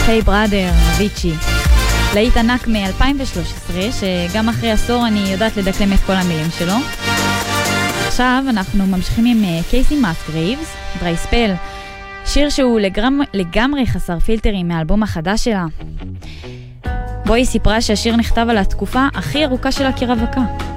היי בראדר, ויצ'י. להיט ענק מ-2013, שגם אחרי עשור אני יודעת לדקלם את כל המילים שלו. עכשיו אנחנו ממשיכים עם קייסי מסגרייבס, דריי ספל, שיר שהוא לגמרי חסר פילטרים מהאלבום החדש שלה. בואי סיפרה שהשיר נכתב על התקופה הכי ארוכה שלה כרווקה.